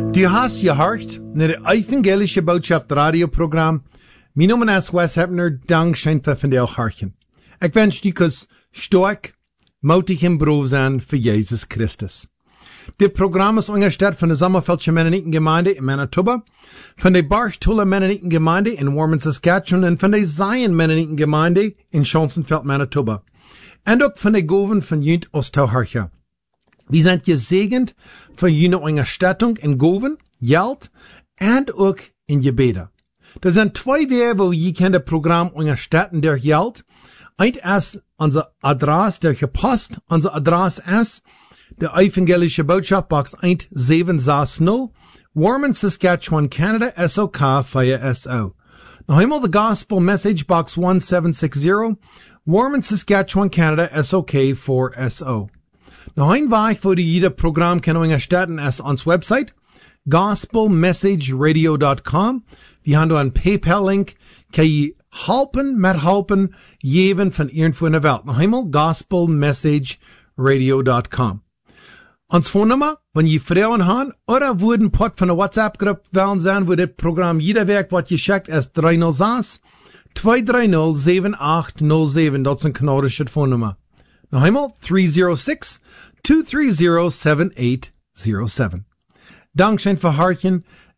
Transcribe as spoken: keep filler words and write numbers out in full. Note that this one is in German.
Du hast gehört naar de evangelische boodschap radioprogram. Mijn naam is Wes Hepner, dank schijn voor vandaag hartje. Ik wens je kus sterk, moedig en braaf zijn voor Jezus Christus. Dit programma is ondersteund van de Sommerfeldse Mennonitengemeinde in Manitoba, van de Barchtula Mennonitengemeinde in Warman, Saskatchewan en van de Zion Mennonitengemeinde in Schonsenfeld, Manitoba. En ook van de Goven van Junt Oostouharcha. Wir sind gesegnet von jener Unterstützung in Goven, Geld und auch in Gebete. Das sind zwei Wege, wo ihr könnt das Programm unterstützen durch Geld. Eins ist unsere Adresse durch Post. Unsere Adresse ist der Evangelische Botschaft, Box eins sieben sechs null, Warman, Saskatchewan, Canada, S O K vier S O. Noch einmal the Gospel Message, Box one seven six zero, Warman, Saskatchewan, Canada, S O K four S O. Noch ein Weg, wo du jeder Programm kann unterstützen, ist uns Website, gospel message radio dot com. Wir haben da einen PayPal-Link, kann ihr helfen, mit helfen, jeden von irgendwo in der Welt. Noch einmal, gospel message radio dot com. Uns Phonennummer, wenn ihr Frauen haben, oder wo ein Pot von der WhatsApp-Gruppe wollen sein, wo das Programm jeder Werk, was ihr schickt, ist drei null sechs, zwei drei null, sieben acht null sieben. Das ist ein kanadische Phonennummer. Noch einmal, three zero six, two three zero, seven eight zero seven. Dankeschön für Hartchen.